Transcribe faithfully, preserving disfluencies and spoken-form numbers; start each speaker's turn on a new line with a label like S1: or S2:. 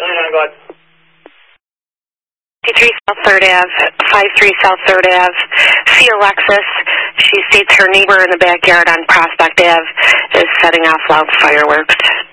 S1: nine, go ahead.
S2: fifty-three South third Avenue, five three South third Avenue. See Alexis. She states her neighbor in the backyard on Prospect Avenue is setting off loud fireworks.